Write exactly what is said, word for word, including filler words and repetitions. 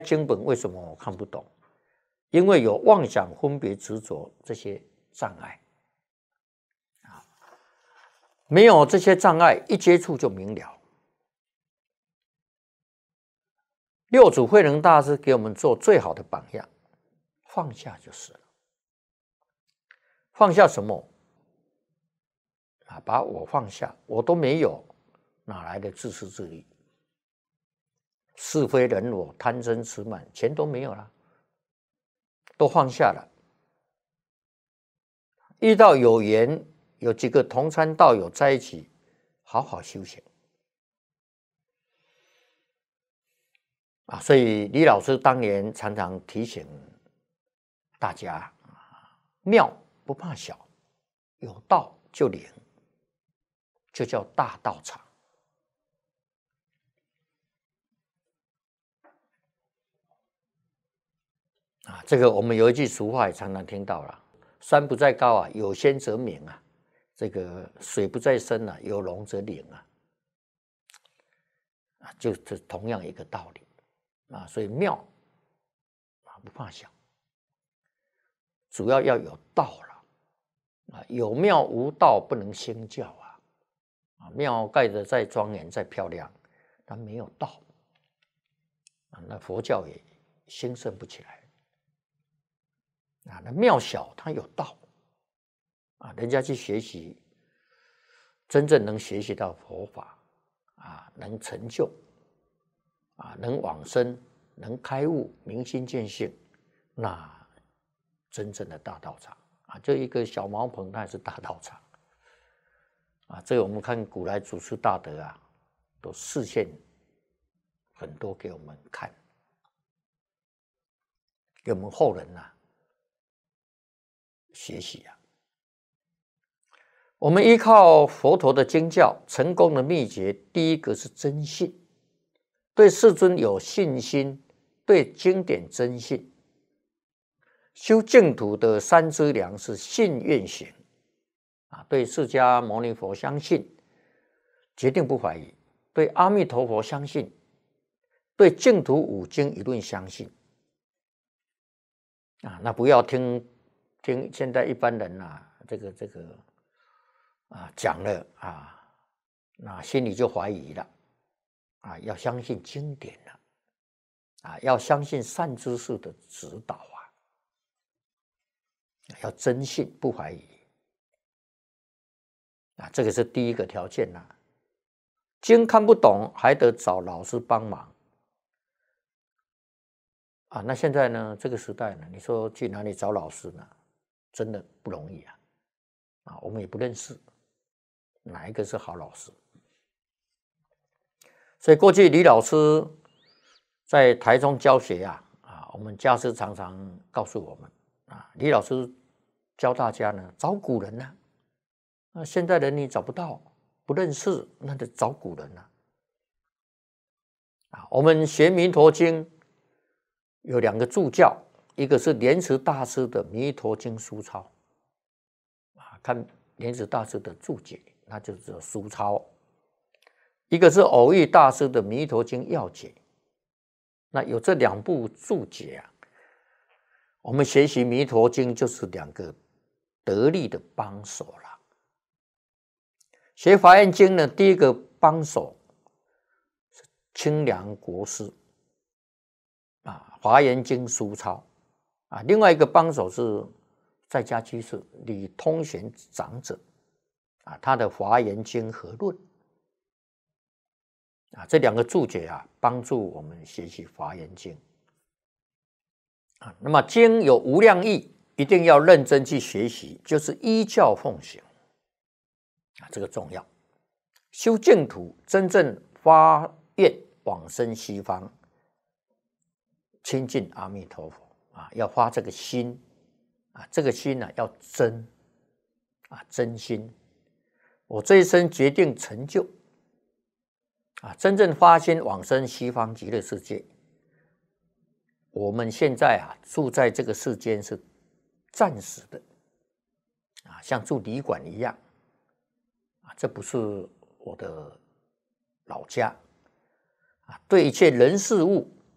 经本为什么我看不懂？因为有妄想、分别、执着这些障碍啊，没有这些障碍，一接触就明了。六祖慧能大师给我们做最好的榜样，放下就是了。放下什么？啊，把我放下，我都没有，哪来的自私自利？是非人我、贪嗔痴慢，全都没有了，都放下了。遇到有缘，有几个同参道友在一起，好好修行啊！所以李老师当年常常提醒大家：庙不怕小，有道就灵，就叫大道场。啊，这个我们有一句俗话也常常听到了：山不在高啊，有仙则名啊；这个水不在深啊，有龙则灵啊。啊，就是同样一个道理啊。所以庙啊不怕小，主要要有道了啊。有庙无道不能兴教啊。啊，庙盖得再庄严再漂亮，但没有道啊，那佛教也兴盛不起来。啊，那庙小，它有道啊，人家去学习，真正能学习到佛法啊，能成就啊，能往生，能开悟，明心见性，那真正的大道场啊，这一个小茅棚，它也是大道场啊。这个我们看古来祖师大德啊，都示现很多给我们看，给我们后人啊学习啊。我们依靠佛陀的经教，成功的秘诀，第一个是真信，对世尊有信心，对经典真信。修净土的三资粮是信愿行啊，对释迦牟尼佛相信，决定不怀疑；对阿弥陀佛相信，对净土五经一论相信啊。那不要听听现在一般人啊，这个这个。啊，讲了啊，那心里就怀疑了啊，要相信经典了啊，要相信善知识的指导啊，要真信不怀疑啊，这个是第一个条件呐、啊。经看不懂，还得找老师帮忙啊。那现在呢，这个时代呢，你说去哪里找老师呢？真的不容易啊啊，我们也不认识。哪一个是好老师？所以过去李老师在台中教学啊，啊，我们家师常常告诉我们啊，李老师教大家呢，找古人呢、啊，那现在人你找不到，不认识，那得找古人啊。啊，我们学《弥陀经》有两个注教，一个是莲池大师的《弥陀经疏钞》啊，看莲池大师的注解。那就是疏钞，一个是偶益大师的《弥陀经要解》。那有这两部注解啊，我们学习《弥陀经》就是两个得力的帮手了。学《华严经》呢，第一个帮手是清凉国师啊，《华严经疏钞》啊，另外一个帮手是在家居士李通玄长者。啊，他的《华严经合论》啊，这两个注解啊，帮助我们学习《华严经》啊。那么经有无量义，一定要认真去学习，就是依教奉行啊，这个重要。修净土，真正发愿往生西方，亲近阿弥陀佛啊，要发这个心啊，这个心呢、啊、要真啊，真心。我这一生决定成就啊，真正发心往生西方极乐世界。我们现在啊住在这个世间是暂时的啊，像住旅馆一样啊，这不是我的老家啊。对一切人事物